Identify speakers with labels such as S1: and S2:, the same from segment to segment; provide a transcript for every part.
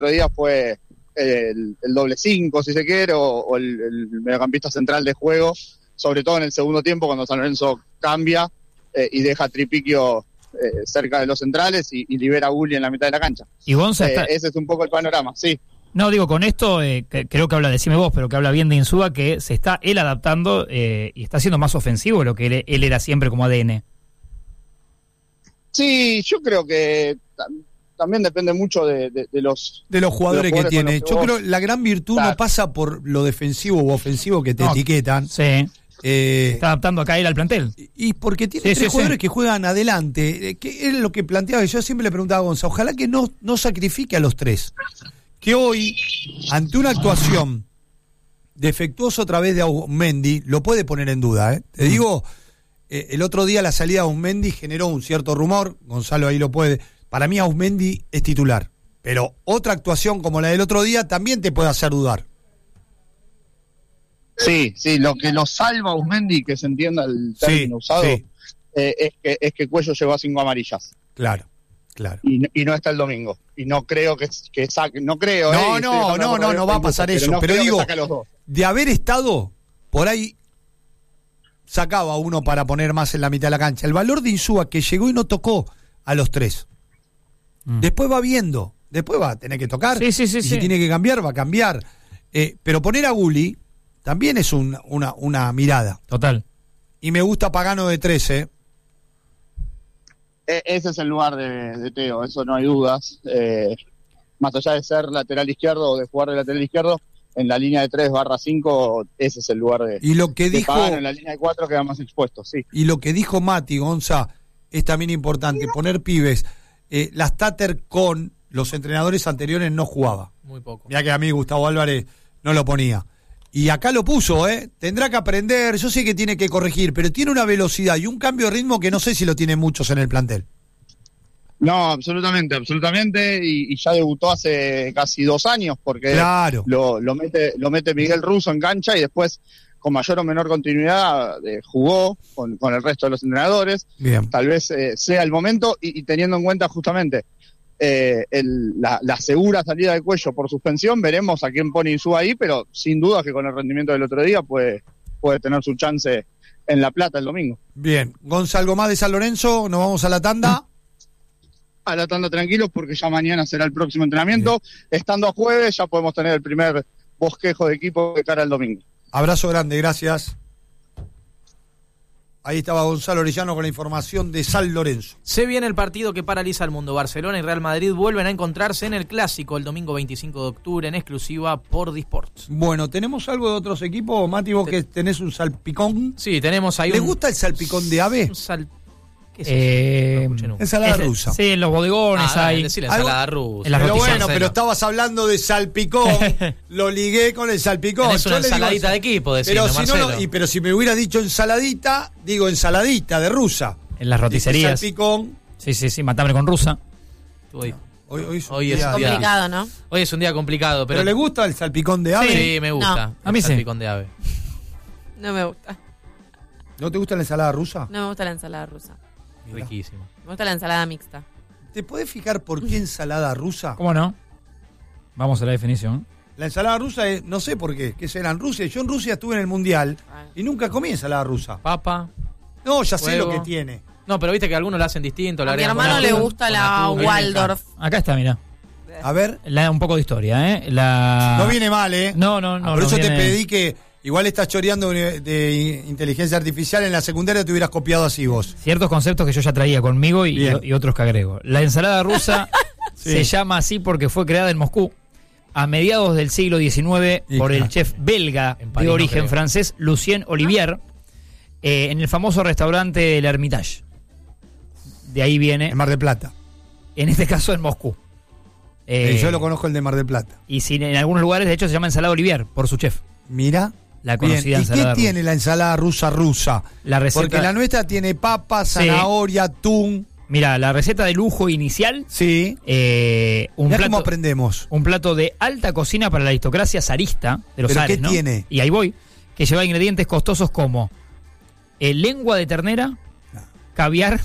S1: día fue el doble 5, si se quiere, o el mediocampista central de juego, sobre todo en el segundo tiempo, cuando San Lorenzo cambia y deja a Tripiquio cerca de los centrales y libera a Gulli en la mitad de la cancha.
S2: Y Gonza
S1: ese es un poco el panorama, sí.
S2: No, digo, con esto creo que habla, decime vos, pero que habla bien de Insúa, que se está él adaptando y está siendo más ofensivo de lo que él era siempre como ADN.
S1: Sí, yo creo que también depende mucho de los
S3: jugadores que tiene. Yo creo
S1: que
S3: la gran virtud no pasa por lo defensivo u ofensivo que te etiquetan.
S2: Sí. Está adaptando acá él al plantel.
S3: Y porque tiene tres jugadores que juegan adelante, que es lo que planteaba. Yo siempre le preguntaba a Gonza, ojalá que no sacrifique a los tres. Que hoy, ante una actuación defectuosa otra vez de Auzmendi, lo puede poner en duda. Te digo, el otro día la salida de Auzmendi generó un cierto rumor, Gonzalo ahí lo puede. Para mí Auzmendi es titular, pero otra actuación como la del otro día también te puede hacer dudar.
S1: Sí, lo que lo salva a Auzmendi, que se entienda el término usado, es que Cuello llegó a 5 amarillas.
S3: Claro.
S1: Y no está el domingo. Y no creo que saque, no creo.
S3: No va a pasar eso. Pero digo, de haber estado, por ahí sacaba uno para poner más en la mitad de la cancha. El valor de Insúa, que llegó y no tocó a los tres. Después va viendo, después va a tener que tocar. Y si tiene que cambiar, va a cambiar. Pero poner a Gulli también es una mirada.
S2: Total.
S3: Y me gusta Pagano de 13.
S1: Ese es el lugar de Teo, eso no hay dudas. Más allá de ser lateral izquierdo o de jugar de lateral izquierdo, en la línea de 3/5, ese es el lugar de.
S3: Y lo que dijo.
S1: Pagano, en la línea de 4 queda más expuesto, sí.
S3: Y lo que dijo Mati, Gonza, es también importante, poner pibes. Las Tater con los entrenadores anteriores no jugaba.
S4: Muy poco.
S3: Mirá que a mí Gustavo Álvarez no lo ponía. Y acá lo puso, tendrá que aprender, yo sé que tiene que corregir, pero tiene una velocidad y un cambio de ritmo que no sé si lo tienen muchos en el plantel.
S1: No, absolutamente, y ya debutó hace casi 2 años, porque
S3: claro.
S1: lo mete Miguel Russo en cancha y después, con mayor o menor continuidad, jugó con el resto de los entrenadores.
S3: Bien.
S1: Tal vez sea el momento, y teniendo en cuenta justamente la segura salida de Cuello por suspensión, veremos a quién pone Insúa ahí, pero sin duda que con el rendimiento del otro día puede tener su chance en La Plata el domingo.
S3: Bien, Gonza, ¿algo más de San Lorenzo? ¿Nos vamos a la tanda?
S1: A la tanda tranquilos, porque ya mañana será el próximo entrenamiento. Bien. Estando a jueves ya podemos tener el primer bosquejo de equipo de cara al domingo.
S3: Abrazo grande, gracias. Ahí estaba Gonzalo Orellano con la información de San Lorenzo.
S4: Se viene el partido que paraliza al mundo. Barcelona y Real Madrid vuelven a encontrarse en el Clásico el domingo 25 de octubre en exclusiva por Disports.
S3: Bueno, ¿tenemos algo de otros equipos? Mati, vos que tenés un salpicón.
S4: Sí, tenemos ahí
S3: ¿Le gusta el salpicón de ave?
S4: ¿Qué es eso? No escuché nunca.
S3: Ensalada rusa.
S2: Sí, en los bodegones hay.
S4: Decir ensalada rusa.
S3: Pero bueno, pero estabas hablando de salpicón. Lo ligué con el salpicón.
S4: Es una ensaladita de equipo,
S3: pero pero si me hubieras dicho ensaladita, digo ensaladita de rusa.
S2: En las roticerías.
S3: Salpicón.
S2: Sí, matame con rusa.
S3: Hoy es
S5: complicado, ¿no?
S4: Hoy es un día complicado.
S3: ¿Pero le gusta el salpicón de ave?
S4: Sí, me gusta.
S2: No. A mí sí.
S4: Salpicón de ave.
S5: No me gusta.
S3: ¿No te gusta la ensalada rusa?
S5: No me gusta la ensalada rusa.
S4: Riquísimo.
S5: Me gusta la ensalada mixta.
S3: ¿Te podés fijar por qué ensalada rusa?
S2: ¿Cómo no? Vamos a la definición.
S3: La ensalada rusa es, no sé por qué, que será en Rusia. Yo en Rusia estuve en el Mundial y nunca comí ensalada rusa.
S4: Papa.
S3: No, ya sé lo que tiene.
S4: No, pero viste que algunos la hacen distinto.
S5: A mi hermano le gusta la Waldorf.
S2: Acá está, mira.
S3: A ver.
S2: Un poco de historia,
S3: No viene mal,
S2: No.
S3: Por eso te pedí que igual estás choreando de inteligencia artificial. En la secundaria te hubieras copiado así vos.
S2: Ciertos conceptos que yo ya traía conmigo y otros que agrego. La ensalada rusa se llama así porque fue creada en Moscú a mediados del siglo XIX por el chef belga de origen francés Lucien Olivier en el famoso restaurante El Hermitage. De ahí viene.
S3: En Mar del Plata.
S2: En este caso en Moscú.
S3: Yo lo conozco, el de Mar del Plata.
S2: Y en algunos lugares de hecho se llama ensalada Olivier por su chef.
S3: Mira.
S2: La conocida
S3: ¿Y
S2: ensalada
S3: qué tiene la ensalada rusa?
S2: La receta.
S3: Porque la nuestra tiene papa, zanahoria, atún.
S2: Mira, la receta de lujo inicial.
S3: Sí. ¿Cómo aprendemos?
S2: Un plato de alta cocina para la aristocracia zarista de los zares,
S3: ¿Pero qué tiene?
S2: Y ahí voy. Que lleva ingredientes costosos como lengua de ternera, caviar,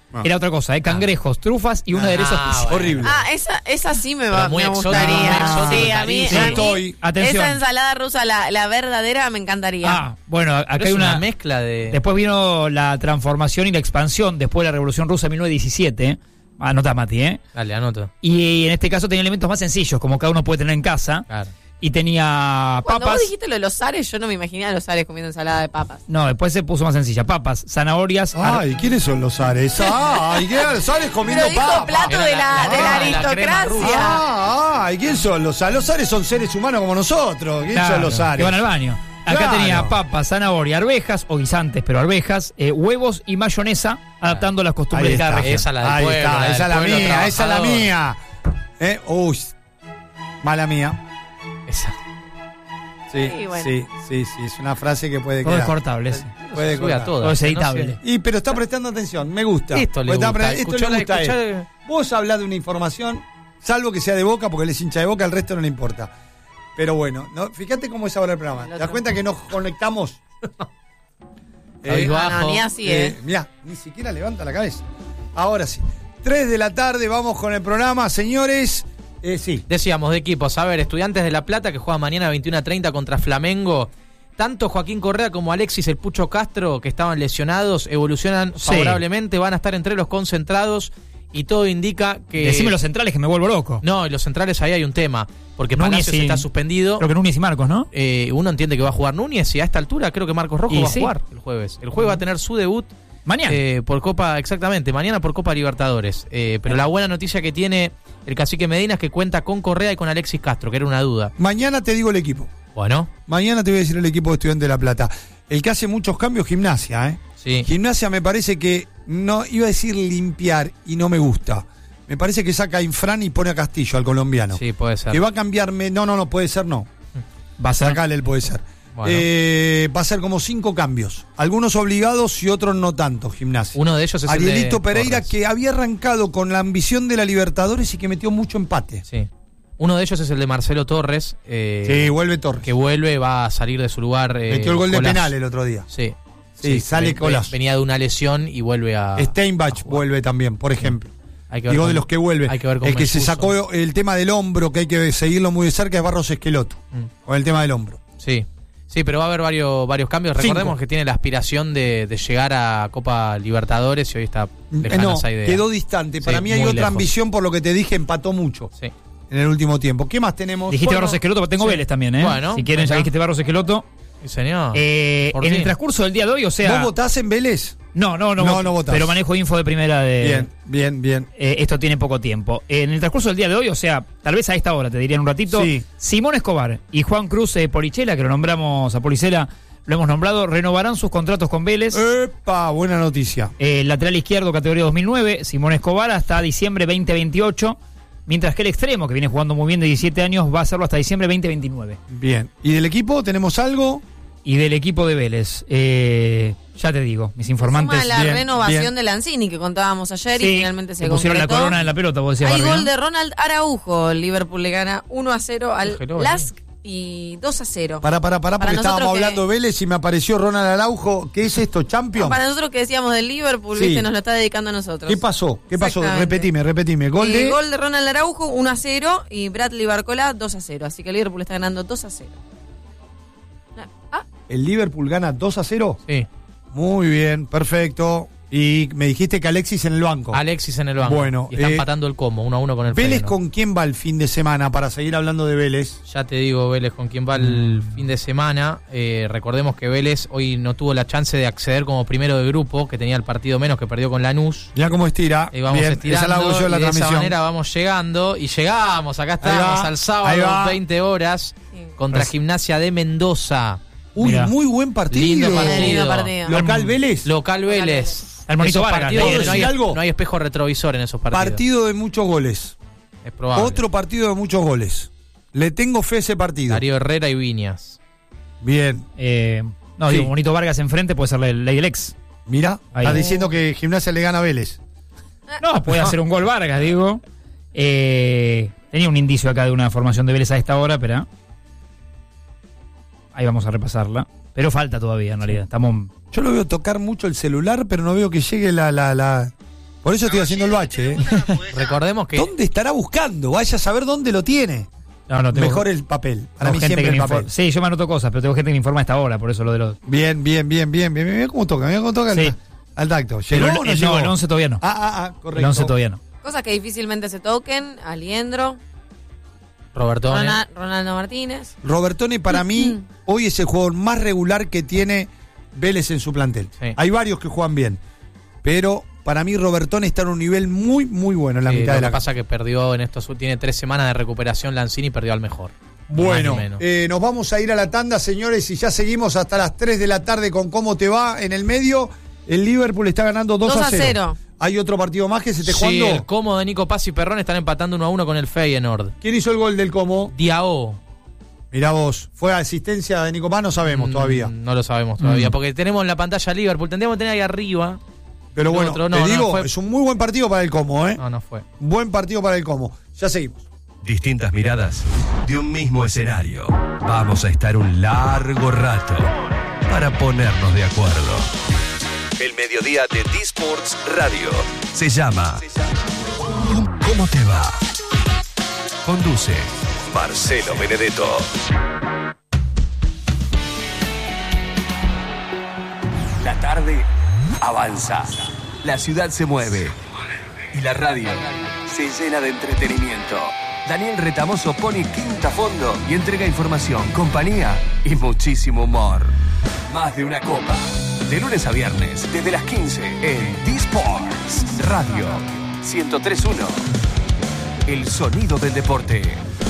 S2: Era otra cosa, cangrejos, trufas y un aderezo especial.
S3: Horrible.
S5: Esa sí me
S4: muy
S5: gustaría. Sí, a mí
S2: Atención.
S5: esa ensalada rusa, la verdadera, me encantaría.
S2: Bueno, acá hay
S4: una mezcla de...
S2: Después vino la transformación y la expansión después de la Revolución Rusa en 1917. Anota, Mati,
S4: Dale, anoto.
S2: Y en este caso tenía elementos más sencillos, como cada uno puede tener en casa.
S4: Claro.
S2: Y tenía
S5: Cuando
S2: papas.
S5: vos dijiste lo de los zares, yo no me imaginaba a los zares comiendo ensalada de papas.
S2: No, después se puso más sencilla. Papas, zanahorias.
S3: Ay, ¿quiénes son los zares? Ay, ¿qué los zares comiendo
S5: Pero dijo
S3: papas?
S5: plato de la aristocracia.
S3: Ay, ¿quién son los zares? Los zares son seres humanos como nosotros. ¿Quién son los zares?
S2: Que van al baño. Acá tenía papas, zanahoria, arvejas, o guisantes, pero arvejas, huevos y mayonesa, adaptando las costumbres de cada región.
S4: Esa la del
S3: Ahí
S4: pueblo,
S3: está, esa es la mía, esa es la mía. Uy, mala mía.
S4: Esa.
S3: Sí,
S5: bueno.
S3: sí, es una frase que puede
S2: Todo
S3: quedar.
S2: es cortable, sí.
S3: Puede
S4: Sube a
S3: cortar.
S2: Todo es editable.
S3: Pero está prestando atención, me gusta.
S4: Esto le gusta.
S3: Esto le gusta a él. Vos hablás de una información, salvo que sea de Boca, porque él es hincha de Boca, el resto no le importa. Pero bueno, ¿no? Fíjate cómo es ahora el programa. ¿Te das cuenta que nos conectamos?
S5: Ni así,
S3: Mirá, ni siquiera levanta la cabeza. Ahora sí. 3 de la tarde, vamos con el programa, señores. Sí.
S4: Decíamos de equipos, a ver, Estudiantes de La Plata que juega mañana a 21:30 contra Flamengo. Tanto Joaquín Correa como Alexis el Pucho Castro, que estaban lesionados, evolucionan favorablemente, van a estar entre los concentrados y todo indica que...
S2: Decime los centrales que me vuelvo loco.
S4: No, y los centrales ahí hay un tema, porque
S2: Núñez
S4: Palacios está suspendido.
S2: Creo que Núñez y Marcos, ¿no?
S4: Uno entiende que va a jugar Núñez y a esta altura creo que Marcos Rojo va a jugar el jueves. El jueves va a tener su debut.
S2: Mañana.
S4: Por Copa, exactamente, mañana por Copa Libertadores. Pero la buena noticia que tiene el Cacique Medina es que cuenta con Correa y con Alexis Castro, que era una duda.
S3: Mañana te digo el equipo.
S4: Bueno.
S3: Mañana te voy a decir el equipo de Estudiantes de La Plata. El que hace muchos cambios, Gimnasia,
S4: Sí.
S3: Gimnasia me parece que no, iba a decir limpiar y no me gusta. Me parece que saca a Infran y pone a Castillo, al colombiano.
S4: Sí, puede ser.
S3: Que va a cambiarme. No, puede ser, no.
S2: Va a ser.
S3: Sacale el puede ser.
S4: Bueno.
S3: Va a ser como 5 cambios. Algunos obligados y otros no tanto, Gimnasia.
S4: Uno de ellos es
S3: Arielito
S4: el de
S3: Pereira,
S4: Torres.
S3: que había arrancado con la ambición de la Libertadores y que metió mucho empate.
S4: Sí. Uno de ellos es el de Marcelo Torres.
S3: Sí, vuelve Torres.
S4: Que vuelve, va a salir de su lugar.
S3: Metió el gol de
S4: Colazo.
S3: penal el otro día.
S4: Sí.
S3: Sí, sale Colazo.
S4: Venía de una lesión y vuelve a...
S3: Steinbach vuelve también, por ejemplo.
S4: Hay que ver
S3: Digo,
S4: cómo-
S3: de los que vuelve.
S4: hay que ver cómo
S3: el que
S4: me
S3: se
S4: puso.
S3: sacó el tema del hombro, que hay que seguirlo muy de cerca, es Barros Esqueloto. Con el tema del hombro.
S4: Sí. Sí, pero va a haber varios cambios. Recordemos
S3: 5.
S4: que tiene la aspiración de llegar a Copa Libertadores y hoy está lejana
S3: No,
S4: esa idea.
S3: quedó distante.
S4: Sí,
S3: Para mí hay
S4: muy
S3: otra
S4: lejos.
S3: ambición, por lo que te dije, empató mucho
S4: Sí.
S3: en el último tiempo. ¿Qué más tenemos?
S2: Dijiste
S3: Bueno,
S2: Barros Esqueloto, pero tengo
S3: sí.
S2: Vélez también, ¿eh?
S4: Bueno,
S2: si quieren, ya
S4: venga.
S2: dijiste Barros Esqueloto.
S4: Sí, señor.
S2: En
S4: Por
S2: el
S4: fin.
S2: transcurso del día de hoy, o sea...
S3: ¿Vos votás en Vélez?
S2: No
S3: votás.
S2: pero manejo info de primera de...
S3: Bien.
S2: Esto tiene poco tiempo. En el transcurso del día de hoy, o sea, tal vez a esta hora, te diría en un ratito,
S3: Sí.
S2: Simón Escobar y Juan Cruz Polichela, que lo nombramos a Policela, lo hemos nombrado, renovarán sus contratos con Vélez.
S3: ¡Epa! Buena noticia.
S2: Lateral izquierdo, categoría 2009, Simón Escobar, hasta diciembre 2028, mientras que el extremo, que viene jugando muy bien de 17 años, va a hacerlo hasta diciembre 2029.
S3: Bien. ¿Y del equipo tenemos algo?
S2: Y del equipo de Vélez, ya te digo, mis informantes...
S5: Suma la
S3: bien,
S5: renovación
S3: bien.
S5: de Lanzini que contábamos ayer y
S2: Sí,
S5: finalmente se
S2: le pusieron
S5: concretó.
S2: la corona en la pelota, vos decías,
S5: Hay
S2: Barrio,
S5: gol
S2: ¿no?
S5: de Ronald Araujo. El Liverpool le gana 1-0 al
S4: Ojalá,
S5: Lask y 2-0.
S3: Pará, porque
S5: nosotros
S3: estábamos
S5: que-
S3: hablando de Vélez y me apareció Ronald Araujo. ¿Qué es esto, Champions?
S5: Para nosotros que decíamos del Liverpool,
S3: Sí.
S5: viste, nos lo está dedicando a nosotros.
S3: ¿Qué pasó?
S5: Exactamente.
S3: Repetime. Gol de...
S5: Gol de Ronald Araujo 1-0 y Bradley Barcola 2-0. Así que el Liverpool está ganando 2-0.
S3: ¿El Liverpool gana 2-0?
S4: Sí.
S3: Muy bien, perfecto. Y me dijiste que Alexis en el banco.
S4: Alexis en el banco.
S3: Bueno,
S4: y está empatando el combo, 1-1 con el
S3: ¿Vélez
S4: Feyenoord.
S3: con quién va el fin de semana para seguir hablando de Vélez?
S4: Ya te digo, Vélez con quién va el fin de semana. Recordemos que Vélez hoy no tuvo la chance de acceder como primero de grupo, que tenía el partido menos, que perdió con Lanús.
S3: Mirá cómo estira.
S4: Y vamos
S3: Bien,
S4: estirando,
S3: esa la hago yo en la
S4: y de esa
S3: transmisión.
S4: manera vamos llegando. Y llegamos, acá estamos,
S3: va,
S4: al
S3: ahí
S4: sábado,
S3: va.
S4: 20 horas, contra Gimnasia de Mendoza.
S3: Uy,
S2: Mirá.
S3: muy buen partido.
S4: Lindo partido.
S5: Lindo partido.
S3: Local Vélez.
S4: Local Vélez.
S2: Al Monito
S4: Esos
S2: Vargas,
S4: partidos
S2: ¿puedo
S4: no hay,
S3: decir algo?
S4: no hay espejo retrovisor en esos partidos.
S3: Partido de muchos goles.
S4: Es probable.
S3: Otro partido de muchos goles. Le tengo fe a ese partido.
S4: Darío Herrera y Viñas.
S3: Bien.
S2: No,
S3: Sí.
S2: digo, Monito Vargas enfrente puede ser ley del ex.
S3: Mira,
S2: Ahí.
S3: está diciendo que Gimnasia le gana a Vélez.
S2: No, puede hacer un gol Vargas, digo. Tenía un indicio acá de una formación de Vélez a esta hora, pero ahí vamos a repasarla. Pero falta todavía, en realidad. Estamos...
S3: Yo lo veo tocar mucho el celular, pero no veo que llegue la... Por eso estoy haciendo el bache.
S4: Recordemos que...
S3: ¿Dónde estará buscando? Vaya a saber dónde lo tiene.
S2: No,
S3: mejor el papel. Para mí siempre el papel.
S2: Sí, yo me anoto cosas, pero tengo gente que me informa a esta hora, por eso lo de los...
S3: Bien. Mira cómo toca,
S2: sí.
S3: Al tacto.
S2: ¿Llegó o no llegó? El 11 todavía no.
S3: Correcto.
S2: El 11 todavía no.
S5: Cosas que difícilmente se toquen. Aliendro.
S4: Robertone.
S5: Ronaldo Martínez.
S3: Robertone para mí hoy es el jugador más regular que tiene Vélez en su plantel. Sí. Hay varios que juegan bien, pero para mí Robertone está en un nivel muy, muy bueno en la mitad de la
S4: Lo que pasa que perdió tiene 3 semanas de recuperación Lanzini y perdió al mejor.
S3: Bueno, nos vamos a ir a la tanda, señores, y ya seguimos hasta las 3 de la tarde con cómo te va en el medio. El Liverpool está ganando 2-0. ¿Hay otro partido más que se esté jugando?
S4: Sí, el Como de Nico Paz y Perrón están empatando 1-1 con el Feyenoord.
S3: ¿Quién hizo el gol del Como?
S4: Diao.
S3: Mirá vos, ¿fue asistencia de Nico Paz? No sabemos todavía.
S4: No lo sabemos todavía, porque tenemos en la pantalla Liverpool, tendríamos que tener ahí arriba.
S3: Pero bueno, es un muy buen partido para el Como, ¿eh?
S4: No fue.
S3: Buen partido para el Como. Ya seguimos.
S6: Distintas miradas de un mismo escenario. Vamos a estar un largo rato para ponernos de acuerdo. El mediodía de D-Sports Radio se llama ¿Cómo te va? Conduce Marcelo Benedetto. La tarde avanza. La ciudad se mueve. Y la radio se llena de entretenimiento. Daniel Retamoso pone quinta a fondo y entrega información, compañía y muchísimo humor. Más de una copa. De lunes a viernes, desde las 15, en D-Sports Radio 103.1. El sonido del deporte.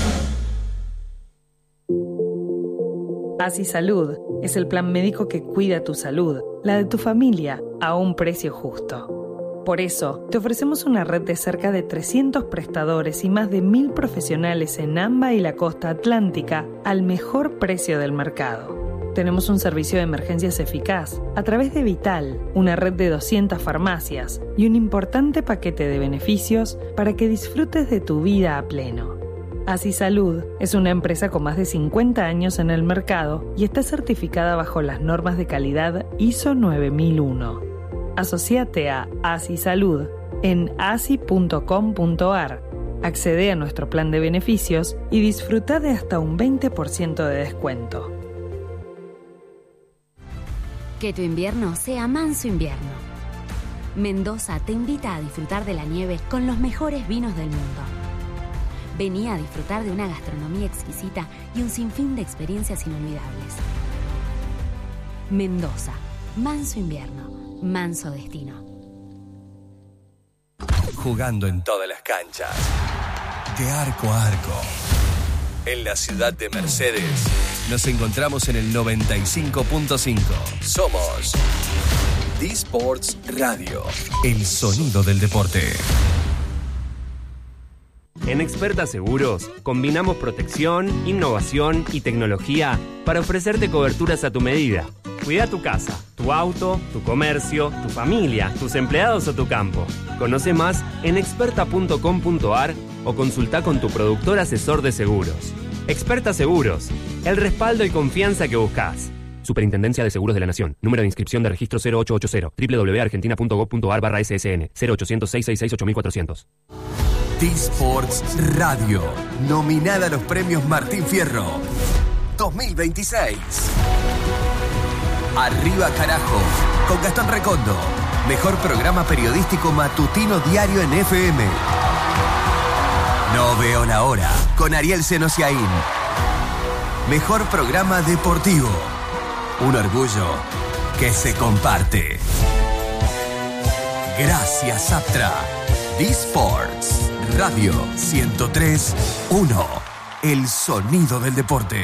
S7: Así Salud es el plan médico que cuida tu salud, la de tu familia, a un precio justo. Por eso, te ofrecemos una red de cerca de 300 prestadores y más de 1.000 profesionales en AMBA y la costa atlántica al mejor precio del mercado. Tenemos un servicio de emergencias eficaz a través de Vital, una red de 200 farmacias y un importante paquete de beneficios para que disfrutes de tu vida a pleno. Así Salud es una empresa con más de 50 años en el mercado y está certificada bajo las normas de calidad ISO 9001. Asociate a Así Salud en asi.com.ar. Accede a nuestro plan de beneficios y disfruta de hasta un 20% de descuento.
S8: Que tu invierno sea manso invierno. Mendoza te invita a disfrutar de la nieve con los mejores vinos del mundo. Vení a disfrutar de una gastronomía exquisita y un sinfín de experiencias inolvidables. Mendoza, manso invierno, manso destino.
S6: Jugando en todas las canchas, de arco a arco. En la ciudad de Mercedes, nos encontramos en el 95.5. Somos D-Sports Radio, el sonido del deporte.
S9: En Experta Seguros, combinamos protección, innovación y tecnología para ofrecerte coberturas a tu medida. Cuida tu casa, tu auto, tu comercio, tu familia, tus empleados o tu campo. Conoce más en experta.com.ar o consulta con tu productor asesor de seguros. Experta Seguros, el respaldo y confianza que buscas. Superintendencia de Seguros de la Nación. Número de inscripción de registro 0880 www.argentina.gov.ar/ssn 0800-666-8400.
S6: D-Sports Radio, nominada a los premios Martín Fierro 2026. Arriba carajo, con Gastón Recondo. Mejor programa periodístico matutino diario en FM. No veo la hora, con Ariel Senosiaín. Mejor programa deportivo. Un orgullo que se comparte. Gracias, Aptra. D-Sports Radio 103.1. El sonido del deporte.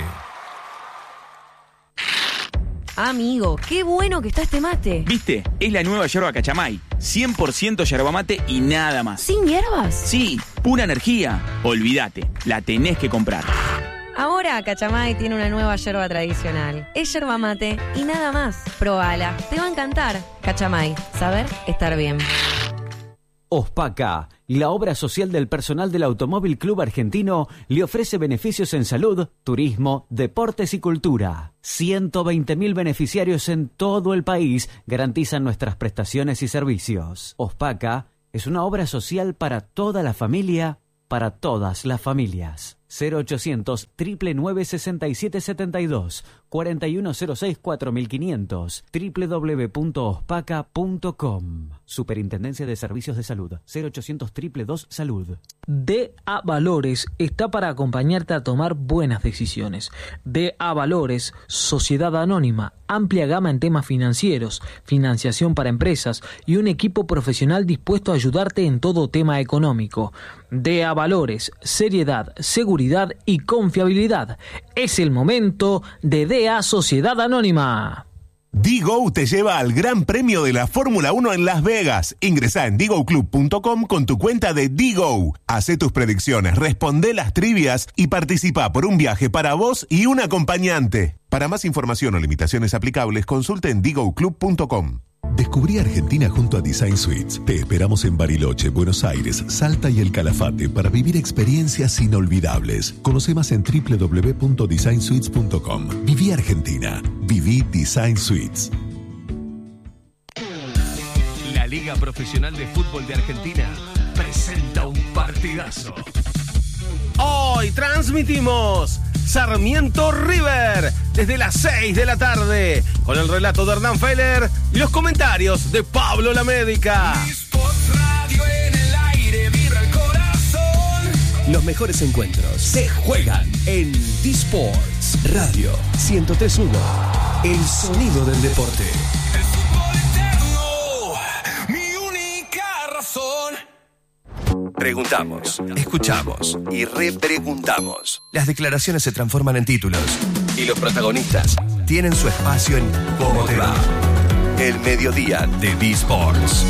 S5: Amigo, qué bueno que está este mate.
S10: ¿Viste? Es la nueva yerba Cachamay. 100% yerba mate y nada más.
S5: ¿Sin hierbas?
S10: Sí, pura energía. Olvídate, la tenés que comprar.
S5: Ahora Cachamay tiene una nueva yerba tradicional. Es yerba mate y nada más. Probala, te va a encantar. Cachamay, saber estar bien.
S11: Ospaca, la obra social del personal del Automóvil Club Argentino, le ofrece beneficios en salud, turismo, deportes y cultura. 120.000 beneficiarios en todo el país garantizan nuestras prestaciones y servicios. Ospaca es una obra social para toda la familia, para todas las familias. 0800 999 6772 4106 4500 www.ospaca.com. Superintendencia de Servicios de Salud. 0800 222 Salud.
S12: DA Valores está para acompañarte a tomar buenas decisiones. DA Valores, Sociedad Anónima, amplia gama en temas financieros, financiación para empresas y un equipo profesional dispuesto a ayudarte en todo tema económico. DA Valores, seriedad, seguridad y confiabilidad. Es el momento de DA Sociedad Anónima.
S13: D-Go te lleva al Gran Premio de la Fórmula 1 en Las Vegas. Ingresá en digoclub.com con tu cuenta de D-Go. Hacé tus predicciones, responde las trivias y participa por un viaje para vos y un acompañante. Para más información o limitaciones aplicables, consulte en digoclub.com.
S14: Descubrí Argentina junto a Design Suites. Te esperamos en Bariloche, Buenos Aires, Salta y El Calafate para vivir experiencias inolvidables. Conoce más en www.designsuites.com. Viví Argentina. Viví Design Suites.
S6: La Liga Profesional de Fútbol de Argentina presenta un partidazo. Hoy transmitimos Sarmiento River desde las 6 de la tarde con el relato de Hernán Feller y los comentarios de Pablo La Médica. Radio en el aire, vibra el corazón. Los mejores encuentros se juegan en D-Sports Radio 103.1. El sonido del deporte. El fútbol eterno, mi única razón. Preguntamos, escuchamos y repreguntamos. Las declaraciones se transforman en títulos y los protagonistas tienen su espacio en ¿Cómo te va? El mediodía de D-Sports.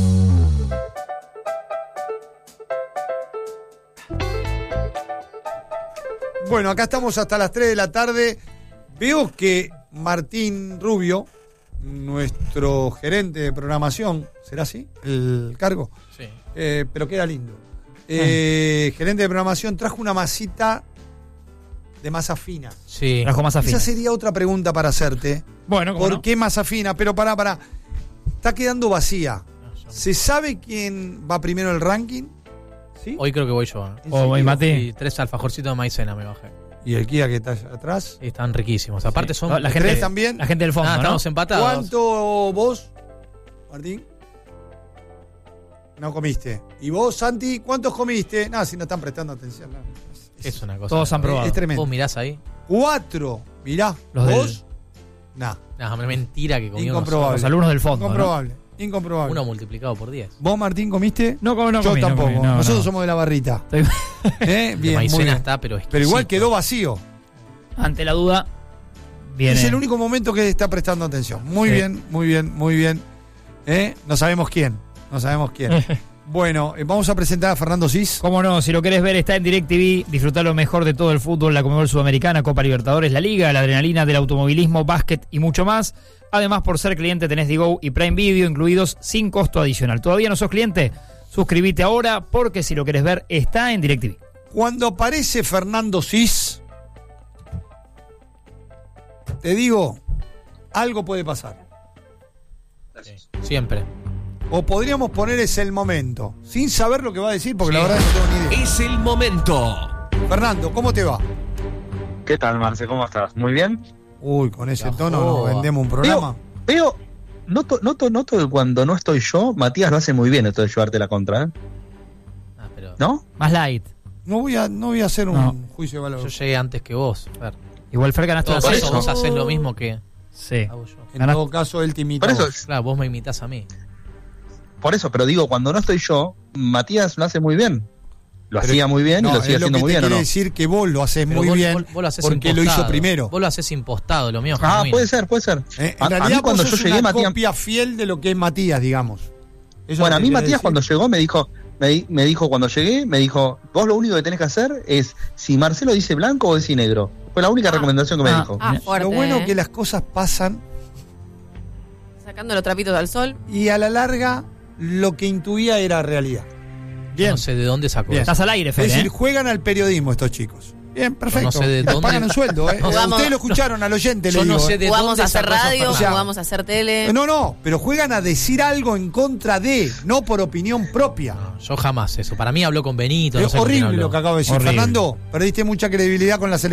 S3: Bueno, acá estamos hasta las 3 de la tarde. Veo que Martín Rubio, nuestro gerente de programación, ¿será así el cargo?
S4: Sí.
S3: Pero queda lindo. Gerente de programación trajo una masita de masa fina.
S4: Sí.
S2: Trajo masa fina.
S3: Esa sería otra pregunta para hacerte.
S2: Bueno,
S3: ¿por
S2: no?
S3: qué masa fina? Pero pará. Está quedando vacía. ¿Se sabe quién va primero en el ranking? ¿Sí?
S4: Hoy creo que voy yo.
S2: O voy Mate.
S4: Y 3 alfajorcitos de maicena me bajé.
S3: ¿Y el Kia que está atrás?
S4: Sí, están riquísimos. Aparte son...
S2: La gente
S3: también.
S2: La gente del fondo, ¿no?
S4: Estamos empatados.
S3: ¿Cuánto vos, Martín? No comiste. ¿Y vos, Santi, cuántos comiste? No, si no están prestando atención. No.
S4: Es una cosa.
S2: Todos han probado.
S3: Es tremendo.
S4: ¿Vos mirás ahí?
S3: 4. Mirá.
S2: Los
S3: ¿Vos?
S4: No, mentira que comió
S3: Incomprobable.
S2: Los alumnos del fondo.
S3: Incomprobable.
S4: Uno multiplicado por 10.
S3: ¿Vos, Martín, comiste?
S2: No,
S3: Yo
S2: comí,
S3: tampoco.
S2: no comí,
S3: Nosotros somos de la barrita.
S2: Estoy...
S3: Bien,
S4: de
S3: muy
S4: maicena
S3: bien.
S4: está, pero exquisito.
S3: Pero igual quedó vacío.
S2: Ante la duda, viene.
S3: Es el único momento que está prestando atención. Muy bien. No sabemos quién. Bueno, vamos a presentar a Fernando Cis.
S2: Cómo no, si lo querés ver está en DirecTV, disfrutar lo mejor de todo el fútbol, la Conmebol Sudamericana, Copa Libertadores, la Liga, la adrenalina del automovilismo, básquet y mucho más. Además, por ser cliente tenés D-Go y Prime Video incluidos sin costo adicional. ¿Todavía no sos cliente? Suscríbete ahora porque si lo querés ver está en DirecTV.
S3: Cuando aparece Fernando Cis, te digo, algo puede pasar.
S4: Siempre.
S3: O podríamos poner Es el momento, sin saber lo que va a decir, porque la verdad no tengo ni idea.
S6: Es el momento.
S3: Fernando, ¿cómo te va?
S15: ¿Qué tal, Marce? ¿Cómo estás? ¿Muy bien?
S3: Uy, con ese tono nos vendemos un programa.
S15: Noto que cuando no estoy yo, Matías lo hace muy bien esto de llevarte la contra, ¿eh?
S4: Pero...
S15: ¿No?
S2: Más light.
S3: No voy a hacer un juicio de valor.
S4: Yo llegué antes que vos, Fer.
S2: Igual Fer ganaste
S4: todo
S2: la
S4: por
S2: serie.
S4: eso vos haces lo mismo que
S2: sí.
S4: hago yo.
S3: En todo caso, él te imita.
S15: Por eso,
S4: claro, vos me imitás a mí.
S15: Por eso, pero digo, cuando no estoy yo, Matías lo hace muy bien. Lo hacía muy bien y lo sigue haciendo muy bien, ¿o no?
S3: Quiere decir que vos lo haces muy bien
S4: vos lo haces
S3: porque
S4: impostado.
S3: lo hizo primero.
S4: Vos lo haces impostado, lo mío es
S15: Ah,
S4: genuino.
S15: puede ser.
S3: En realidad, cuando yo llegué, una copia fiel de lo que es Matías, digamos. Eso
S15: bueno, a mí Matías
S3: decir.
S15: cuando llegó me dijo cuando llegué, vos lo único que tenés que hacer es, si Marcelo dice blanco o dice negro. Fue la única recomendación que me dijo.
S5: Fuerte,
S3: lo bueno que las cosas pasan.
S5: Sacando los trapitos al sol.
S3: Y a la larga, lo que intuía era realidad. Bien.
S4: No sé de dónde sacó
S3: Bien.
S4: eso.
S2: Estás al aire, Fer.
S3: Es decir, juegan al periodismo estos chicos. Bien, perfecto.
S4: No sé de
S3: Te
S4: dónde.
S3: pagan un sueldo, ¿eh? Ustedes lo escucharon al oyente,
S4: Yo
S3: le digo.
S4: no sé de
S5: Jugamos
S4: dónde
S5: a hacer
S4: sacó esa
S5: radio,
S4: frase.
S5: jugamos a hacer tele.
S3: No, pero juegan a decir algo en contra de, no por opinión propia.
S4: Yo jamás eso. Para mí habló con Benito.
S3: Es
S4: no sé con quién
S3: horrible
S4: habló.
S3: lo que acabo de decir.
S2: Horrible.
S3: Fernando, perdiste mucha credibilidad con la selección.